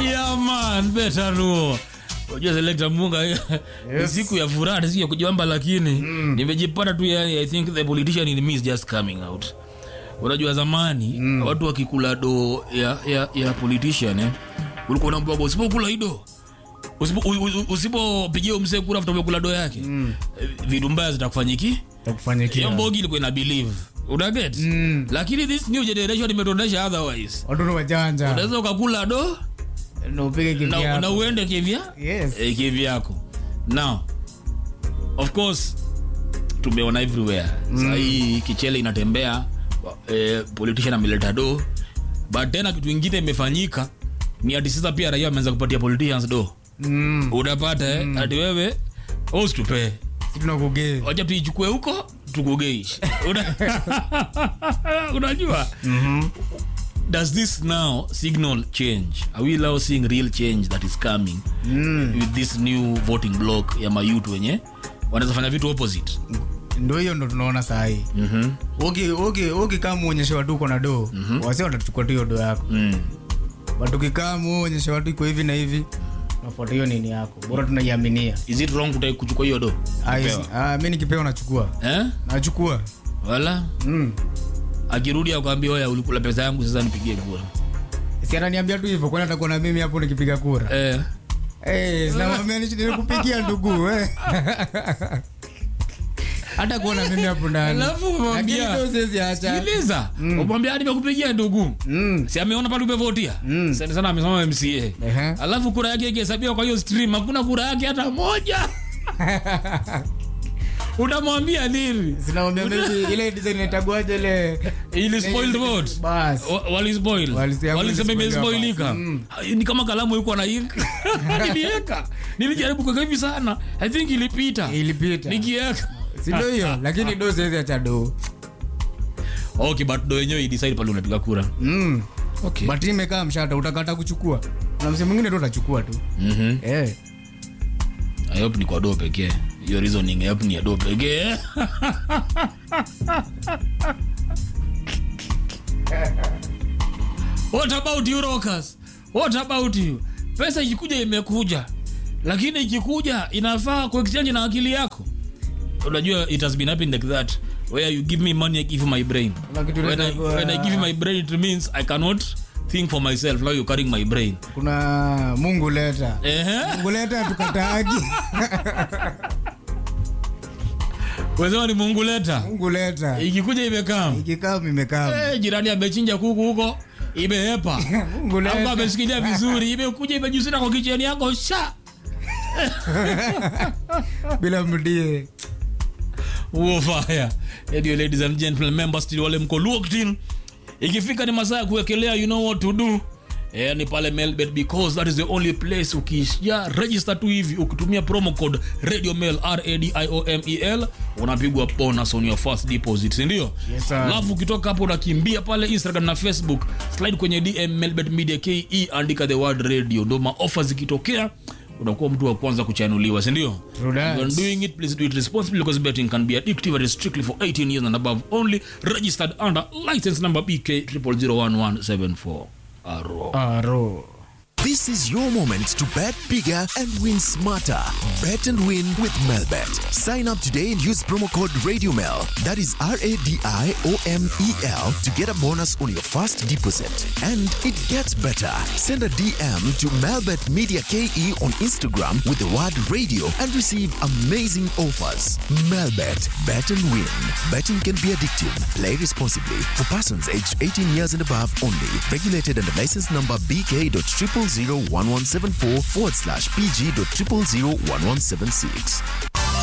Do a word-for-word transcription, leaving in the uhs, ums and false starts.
Yeah man, better no. Unajua selector Munga yes. Siku ya furaha siku ya kujamba lakini mm. nimejipata tu yani I think the politician in me is just coming out. Unajua zamani mm. watu wakikula do ya ya, ya politician eh ulikuwa unaambiwa usipokula hido usipo usipopigia msee kura afuta kula do yake mm. vitu mbaya zitakufanyiki zitakufanyiki. Hiyo mbogi ilikuwa ina believe. Una get? Mm. Lakini this new generation imetondesha otherwise. Watu ni wajanja. Unaweza ukakula do na upige kivi yako. Na uende kivi? Yes. Eh, kivi yako. Now, of course, tumeona everywhere. Mm. Sasa hii kichele inatembea, eh, politician ameleta do. But tena kitu kingine imefanyika, ni ati sasa pia raia wameanza kupatia politicians do. Mm. Unapata eh, mm. ati wewe usitupe. Tunakugei. Wacha tuichukue huko, tukugeish. Unajua? Mhm. Does this now signal change? Are we now seeing real change that is coming mm. with this new voting block ya mayutu wenye wanaweza fanya vitu opposite? Ndio hiyo ndo tunaona saa hii. Mhm. Okay, okay, okay kama muonyeshe watu uko na do, mm-hmm. wase watachukua hiyo do yako. Mm. Watu kikaa muonyeshe watu iko hivi na hivi, nafuata hiyo nini yako. Bora tunaiaminia. Is it wrong kutaka kuchukua hiyo do? Ah, mimi nikipewa nachukua. Eh? Nachukua. Wala? Mm. Akirudi akwambia wewe ulikula pesa yangu sasa nipigie kura. Si ananiambia tu hivyo kwani atakuwa na mimi hapo nikipiga kura. Eh. Eh, sinamwambia nikupigia ndugu eh. Hata kuona mimi hapo ndani. Alafu mwambia ndio siwezi acha. Sikiliza. Umwambia hadi nimekupigia ndugu. Mm. Si ameona pale umevotia. Mm. Sana sana amesema M C A. Uh-huh. Alafu kura yake ikihesabiwa kwa hiyo stream hakuna kura yake hata moja. Unamwambia nini? Sinamwambia mimi ile design itagwaje ile ile spoiled vote. Bas. Wali spoil. Wali sema mimi spoilika. Ni kama kalamu yuko na ink. Niliweka. Nilijaribu kwa hivi sana. I think ilipita. Ilipita. Nikiweka. Si ndio hiyo, lakini do siwezi acha do. Okay, but do yenyewe decide pale unapiga kura. Mm. Okay. But imekaa mshata utakata kuchukua. Na msemo mwingine tu utachukua tu. Mhm. Eh. I hope ni kwa do pekee. Your reasoning I hope ni do pekee. What about you rockers? What about you? Pesa ikikuja imekuja. Lakini ikikuja inafaa ku exchange na akili yako. Unajua it has been happening like that where you give me money I give you my brain. When I, when I give you my brain it means I cannot think for myself. Now you're carrying my brain. Kuna Mungu leta. Eh? Mungu leta tukataagi. Wewe ni Mungu leta. Mungu leta. Ikikuja imekaa. Ikikaa imekaa. Eh, jirani amechinja kuku huko imehepa. Mungu leta. Hapo amesikilia vizuri imekuja imejusina kwa kicheni yako sha. Bila mdie. Uo fire. Dear ladies and gentlemen, members still wale mko locked in. Ikifika ni masaa ya kuwekelea, you know what to do. Eh, ni pale Melbet, because that is the only place ukisha register tu hivi ukitumia promo code Radio Mel R A D I O M E L unapigwa bonus on your first deposit, ndio? Yes sir. Alafu ukitoka hapo unakimbia pale Instagram na Facebook, slide kwenye D M Melbet Media K E, andika the word radio, ndio ma offers zikitokea unakuwa mtu wa kwanza kuchanuliwa, si ndio? When doing it, please do it responsibly because betting can be addictive and is strictly for eighteen years and above only. Registered under license number B K zero zero zero one one seven four. Aro. Aro. This is your moment to bet bigger and win smarter. Bet and win with Melbet. Sign up today and use promo code RadioMel. That is R A D I O M E L to get a bonus on your first deposit. And it gets better. Send a D M to Melbet Media K E on Instagram with the word radio and receive amazing offers. Melbet. Bet and win. Betting can be addictive. Play responsibly. For persons aged eighteen years and above only. Regulated under license number B K zero zero zero one one seven four forward slash P G dot triple zero one one seven six.